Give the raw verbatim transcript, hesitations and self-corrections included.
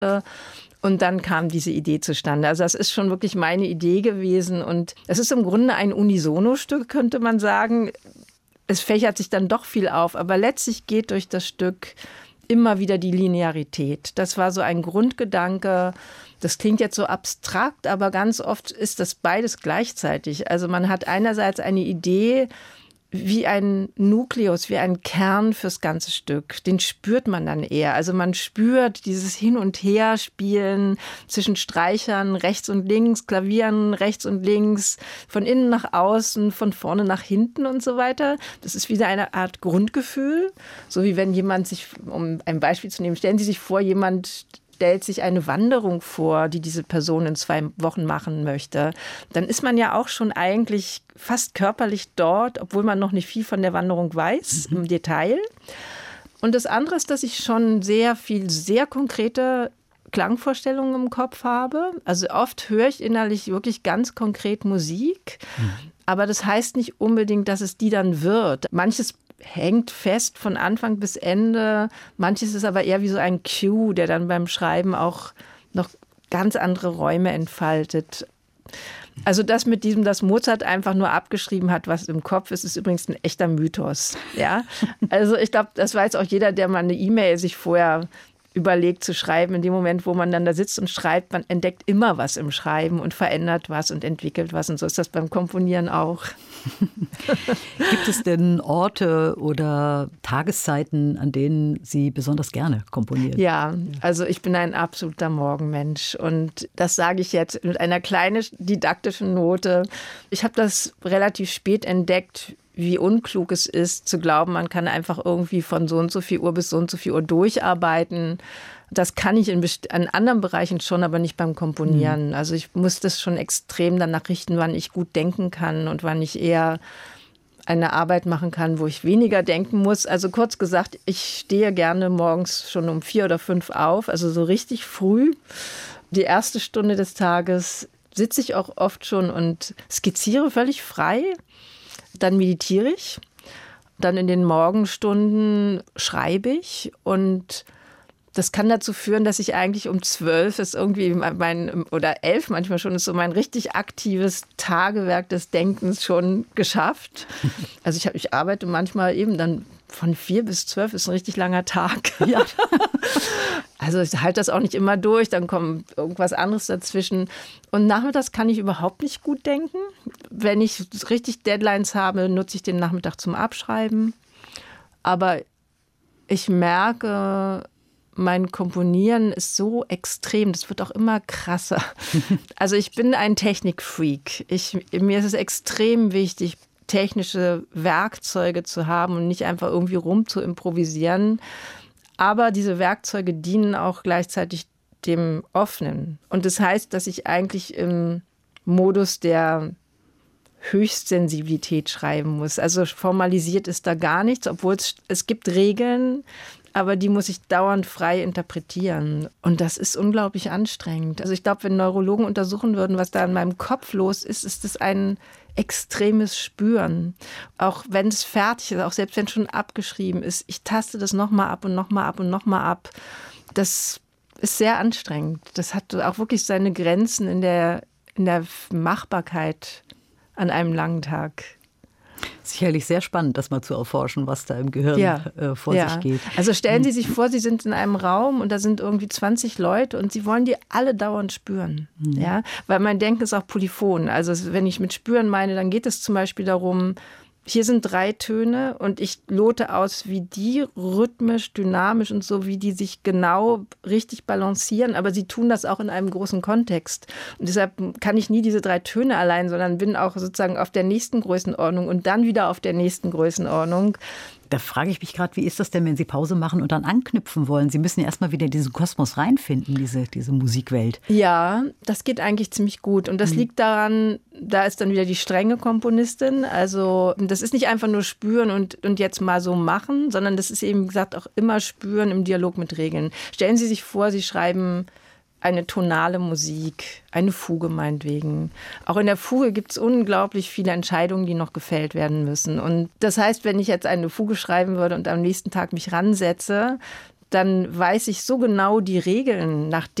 Und dann kam diese Idee zustande. Also das ist schon wirklich meine Idee gewesen. Und es ist im Grunde ein Unisono-Stück, könnte man sagen. Es fächert sich dann doch viel auf. Aber letztlich geht durch das Stück immer wieder die Linearität. Das war so ein Grundgedanke. Das klingt jetzt so abstrakt, aber ganz oft ist das beides gleichzeitig. Also man hat einerseits eine Idee, wie ein Nukleus, wie ein Kern fürs ganze Stück. Den spürt man dann eher. Also man spürt dieses Hin- und Herspielen zwischen Streichern rechts und links, Klavieren rechts und links, von innen nach außen, von vorne nach hinten und so weiter. Das ist wieder eine Art Grundgefühl. So wie wenn jemand sich, um ein Beispiel zu nehmen, stellen Sie sich vor, jemand stellt sich eine Wanderung vor, die diese Person in zwei Wochen machen möchte, dann ist man ja auch schon eigentlich fast körperlich dort, obwohl man noch nicht viel von der Wanderung weiß, mhm. im Detail. Und das andere ist, dass ich schon sehr viel, sehr konkrete Klangvorstellungen im Kopf habe. Also oft höre ich innerlich wirklich ganz konkret Musik, mhm. aber das heißt nicht unbedingt, dass es die dann wird. Manches hängt fest von Anfang bis Ende. Manches ist aber eher wie so ein Cue, der dann beim Schreiben auch noch ganz andere Räume entfaltet. Also das mit diesem, dass Mozart einfach nur abgeschrieben hat, was im Kopf ist, ist übrigens ein echter Mythos. Ja? Also ich glaube, das weiß auch jeder, der mal eine E-Mail sich vorher überlegt zu schreiben. In dem Moment, wo man dann da sitzt und schreibt, man entdeckt immer was im Schreiben und verändert was und entwickelt was. Und so ist das beim Komponieren auch. Gibt es denn Orte oder Tageszeiten, an denen Sie besonders gerne komponieren? Ja, also ich bin ein absoluter Morgenmensch. Und das sage ich jetzt mit einer kleinen didaktischen Note. Ich habe das relativ spät entdeckt, wie unklug es ist, zu glauben, man kann einfach irgendwie von so und so viel Uhr bis so und so viel Uhr durcharbeiten. Das kann ich in, in anderen Bereichen schon, aber nicht beim Komponieren. Mhm. Also ich muss das schon extrem danach richten, wann ich gut denken kann und wann ich eher eine Arbeit machen kann, wo ich weniger denken muss. Also kurz gesagt, ich stehe gerne morgens schon um vier oder fünf auf, also so richtig früh. Die erste Stunde des Tages sitze ich auch oft schon und skizziere völlig frei. Dann meditiere ich, dann in den Morgenstunden schreibe ich und das kann dazu führen, dass ich eigentlich um zwölf ist irgendwie mein, oder elf manchmal schon, ist so mein richtig aktives Tagewerk des Denkens schon geschafft. Also ich, hab, ich arbeite manchmal eben dann von vier bis zwölf, ist ein richtig langer Tag. Ja. Also ich halte das auch nicht immer durch, dann kommt irgendwas anderes dazwischen. Und nachmittags kann ich überhaupt nicht gut denken. Wenn ich richtig Deadlines habe, nutze ich den Nachmittag zum Abschreiben. Aber ich merke, mein Komponieren ist so extrem, das wird auch immer krasser. Also ich bin ein Technikfreak. Ich, mir ist es extrem wichtig, technische Werkzeuge zu haben und nicht einfach irgendwie rum zu improvisieren. Aber diese Werkzeuge dienen auch gleichzeitig dem Offenen. Und das heißt, dass ich eigentlich im Modus der Höchstsensibilität schreiben muss. Also formalisiert ist da gar nichts, obwohl es, es gibt Regeln, aber die muss ich dauernd frei interpretieren. Und das ist unglaublich anstrengend. Also ich glaube, wenn Neurologen untersuchen würden, was da in meinem Kopf los ist, ist es ein extremes Spüren. Auch wenn es fertig ist, auch selbst wenn es schon abgeschrieben ist, ich taste das nochmal ab und nochmal ab und nochmal ab. Das ist sehr anstrengend. Das hat auch wirklich seine Grenzen in der, in der Machbarkeit an einem langen Tag. Sicherlich sehr spannend, das mal zu erforschen, was da im Gehirn ja, äh, vor ja. sich geht. Also stellen Sie sich vor, Sie sind in einem Raum und da sind irgendwie zwanzig Leute und Sie wollen die alle dauernd spüren. Mhm. Ja? Weil mein Denken ist auch polyphon. Also wenn ich mit Spüren meine, dann geht es zum Beispiel darum, hier sind drei Töne und ich lote aus, wie die rhythmisch, dynamisch und so, wie die sich genau richtig balancieren. Aber sie tun das auch in einem großen Kontext. Und deshalb kann ich nie diese drei Töne allein, sondern bin auch sozusagen auf der nächsten Größenordnung und dann wieder auf der nächsten Größenordnung. Da frage ich mich gerade, wie ist das denn, wenn Sie Pause machen und dann anknüpfen wollen? Sie müssen ja erstmal wieder in diesen Kosmos reinfinden, diese, diese Musikwelt. Ja, das geht eigentlich ziemlich gut. Und das mhm. liegt daran, da ist dann wieder die strenge Komponistin. Also das ist nicht einfach nur spüren und, und jetzt mal so machen, sondern das ist eben gesagt auch immer spüren im Dialog mit Regeln. Stellen Sie sich vor, Sie schreiben eine tonale Musik, eine Fuge meinetwegen. Auch in der Fuge gibt es unglaublich viele Entscheidungen, die noch gefällt werden müssen. Und das heißt, wenn ich jetzt eine Fuge schreiben würde und am nächsten Tag mich ransetze, dann weiß ich so genau die Regeln, nach